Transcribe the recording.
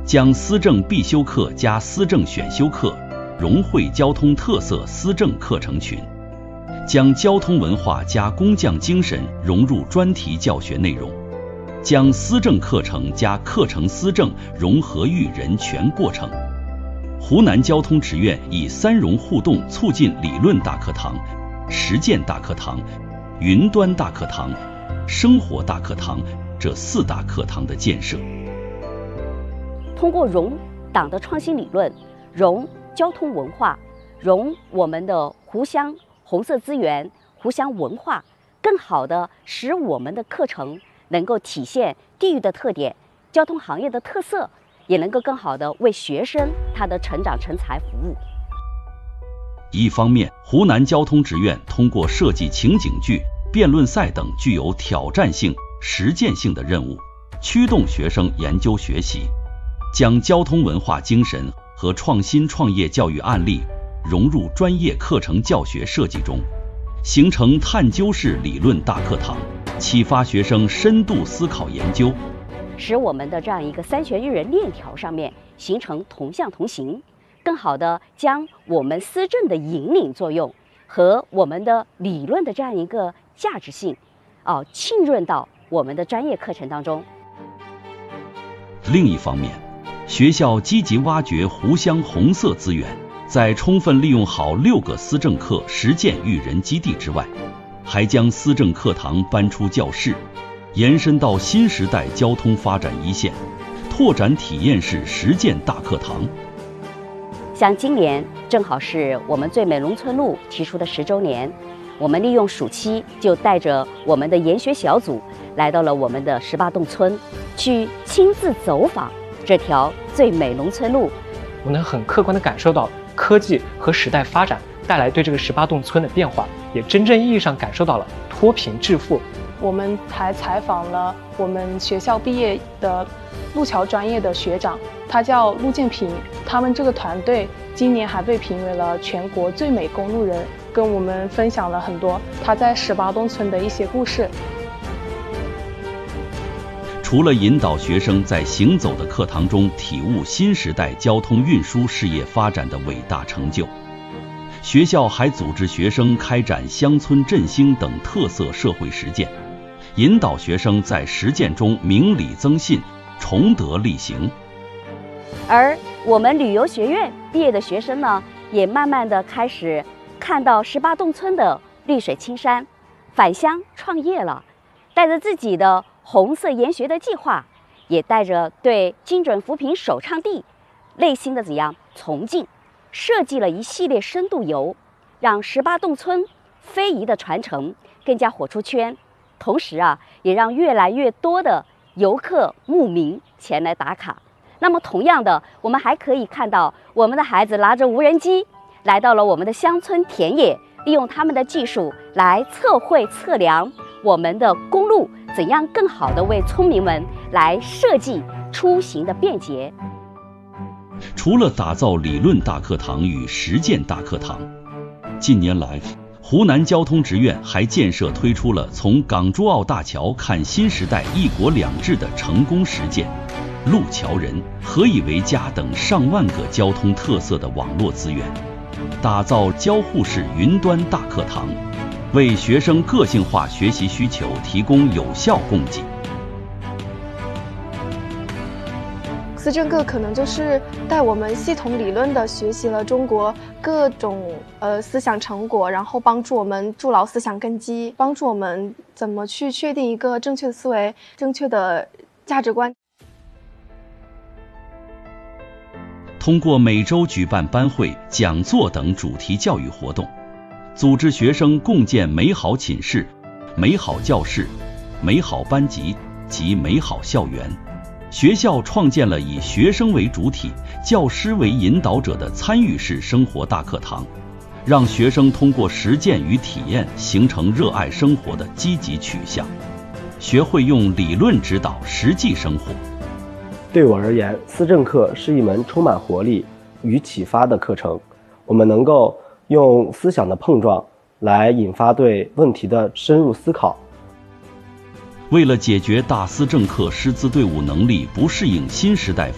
将思政必修课加思政选修课融汇交通特色思政课程群，将交通文化加工匠精神融入专题教学内容，将思政课程加课程思政融合育人全过程。湖南交通职院以三融互动促进理论大课堂、实践大课堂、云端大课堂、生活大课堂这4大课堂的建设， 通过融党的创新理论，融交通文化，融我们的湖湘红色资源、湖湘文化，更好的使我们的课程能够体现地域的特点、交通行业的特色，也能够更好的为学生他的成长成才服务。 一方面，湖南交通职院通过设计情景剧、辩论赛等具有挑战性、实践性的任务，驱动学生研究学习，将交通文化精神和创新创业教育案例融入专业课程教学设计中，形成探究式理论大课堂，启发学生深度思考研究， 使我们的这样一个3学育人链条上面形成同向同行，更好的将我们思政的引领作用和我们的理论的这样一个价值性浸润到我们的专业课程当中。 另一方面，学校积极挖掘湖湘红色资源，在充分利用好6个思政课实践育人基地之外，还将思政课堂搬出教室，延伸到新时代交通发展一线，拓展体验式实践大课堂。 像今年正好是我们最美农村路提出的10周年，我们利用暑期就带着我们的研学小组来到了我们的18洞村，去亲自走访这条最美农村路。 我能很客观地感受到科技和时代发展带来对这个18洞村的变化，也真正意义上感受到了脱贫致富。 我们还采访了我们学校毕业的路桥专业的学长，他叫陆建平，他们这个团队今年还被评为了全国最美公路人，跟我们分享了很多他在18洞村的一些故事。 除了引导学生在行走的课堂中体悟新时代交通运输事业发展的伟大成就，学校还组织学生开展乡村振兴等特色社会实践，引导学生在实践中明理增信，崇德力行。 而我们旅游学院毕业的学生呢，也慢慢的开始看到18洞村的绿水青山，返乡创业了，带着自己的红色研学的计划，也带着对精准扶贫首倡地内心的崇敬，设计了一系列深度游，让18洞村非遗的传承更加火出圈，同时也让越来越多的游客慕名前来打卡。那么同样的，我们还可以看到我们的孩子拿着无人机来到了我们的乡村田野，利用他们的技术来测绘测量我们的公路，怎样更好的为村民们来设计出行的便捷。 除了打造理论大课堂与实践大课堂，近年来湖南交通职院还建设推出了从港珠澳大桥看新时代一国两制的成功实践，路桥人、何以为家等上万个交通特色的网络资源，打造交互式云端大课堂，为学生个性化学习需求提供有效供给。 思政课可能就是带我们系统理论的学习了中国各种思想成果，然后帮助我们筑牢思想根基，帮助我们怎么去确定一个正确的思维、正确的价值观。 通过每周举办班会、讲座等主题教育活动，组织学生共建美好寝室、美好教室、美好班级及美好校园。学校创建了以学生为主体、教师为引导者的参与式生活大课堂，让学生通过实践与体验形成热爱生活的积极取向，学会用理论指导实际生活。 对我而言，思政课是一门充满活力与启发的课程，我们能够用思想的碰撞来引发对问题的深入思考。 为了解决大思政课师资队伍能力不适应新时代